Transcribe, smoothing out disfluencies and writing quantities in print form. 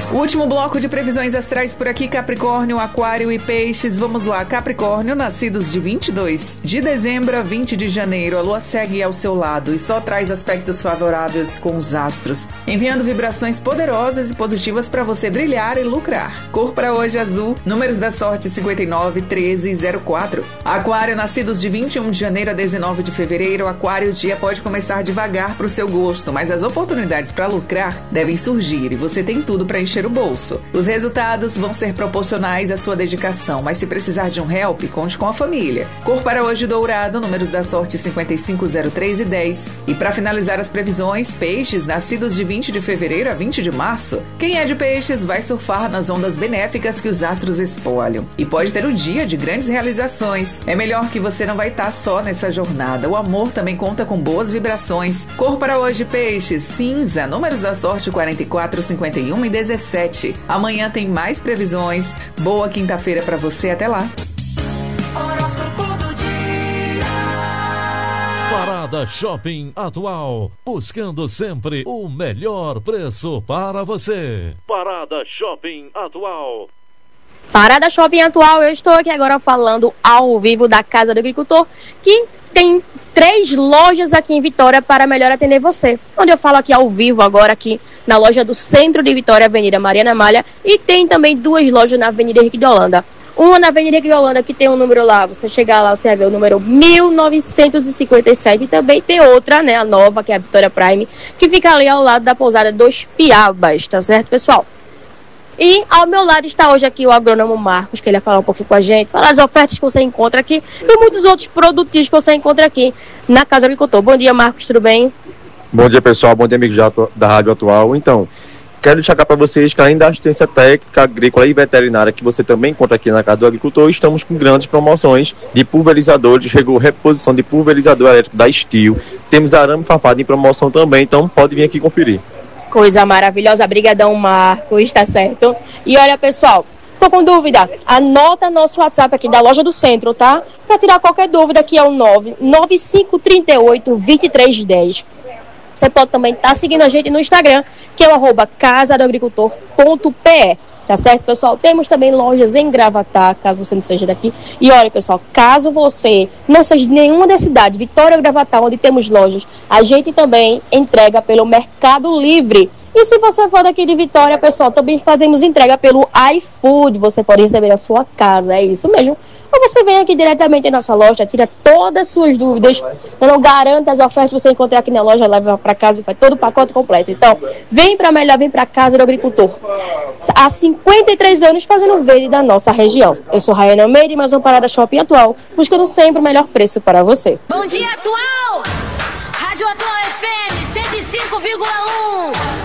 O último bloco de previsões astrais por aqui, Capricórnio, Aquário e Peixes. Vamos lá, Capricórnio, nascidos de 22 de dezembro a 20 de janeiro. A lua segue ao seu lado e só traz aspectos favoráveis com os astros, enviando vibrações poderosas e positivas para você brilhar e lucrar. Cor para hoje azul, números da sorte 59, 13 e 04. Aquário, nascidos de 21 de janeiro a 19 de fevereiro. Aquário, o dia pode começar devagar para o seu gosto, mas as oportunidades para lucrar devem surgir e você tem tudo para encher o bolso. Os resultados vão ser proporcionais à sua dedicação, mas se precisar de um help, conte com a família. Cor para hoje dourado, números da sorte 55, 03 e 10. E para finalizar as previsões, Peixes, nascidos de 20 de fevereiro a 20 de março. Quem é de Peixes vai surfar nas ondas benéficas que os astros espolham e pode ter um dia de grandes realizações. É melhor que você não vai estar só nessa jornada. O amor também conta com boas vibrações. Cor para hoje, Peixes, cinza, números da sorte 44, 51 e 17. Amanhã tem mais previsões. Boa quinta-feira para você. Até lá. Parada Shopping Atual, buscando sempre o melhor preço para você. Parada Shopping Atual. Parada Shopping Atual, eu estou aqui agora falando ao vivo da Casa do Agricultor, que tem 3 lojas aqui em Vitória para melhor atender você. Onde eu falo aqui ao vivo agora, aqui na loja do centro de Vitória, Avenida Mariana Malha, e tem também 2 lojas na Avenida Henrique de Holanda. Uma na Avenida Henrique de Holanda, que tem um número lá, você chegar lá, você vai ver o número 1957, e também tem outra, né, a nova, que é a Vitória Prime, que fica ali ao lado da pousada dos Piabas, tá certo, pessoal? E ao meu lado está hoje aqui o agrônomo Marcos, que ele vai falar um pouquinho com a gente, falar as ofertas que você encontra aqui e muitos outros produtos que você encontra aqui na Casa do Agricultor. Bom dia, Marcos, tudo bem? Bom dia, pessoal. Bom dia, amigos da Rádio Atual. Então, quero destacar para vocês que além da assistência técnica, agrícola e veterinária que você também encontra aqui na Casa do Agricultor, estamos com grandes promoções de pulverizadores, chegou reposição de pulverizador elétrico da Steel. Temos arame farpado em promoção também, então pode vir aqui conferir. Coisa maravilhosa, brigadão, Marcos, tá certo? E olha, pessoal, tô com dúvida, anota nosso WhatsApp aqui da loja do centro, tá? Para tirar qualquer dúvida, aqui é o 99538-2310. Você pode também estar seguindo a gente no Instagram, que é o @casadoagricultor.pe. Tá certo, pessoal? Temos também lojas em Gravatá, caso você não seja daqui. E olha, pessoal, caso você não seja de nenhuma das cidades, Vitória ou Gravatá, onde temos lojas, a gente também entrega pelo Mercado Livre. E se você for daqui de Vitória, pessoal, também fazemos entrega pelo iFood. Você pode receber na sua casa, é isso mesmo. Ou você vem aqui diretamente em nossa loja, tira todas as suas dúvidas. Eu não garanto as ofertas que você encontrar aqui na loja, leva para casa e faz todo o pacote completo. Então, vem para melhor, vem para Casa do Agricultor. Há 53 anos fazendo verde da nossa região. Eu sou Rayane Almeida, mais uma Parada Shopping Atual, buscando sempre o melhor preço para você. Bom dia, Atual! Rádio Atual FM 105,1.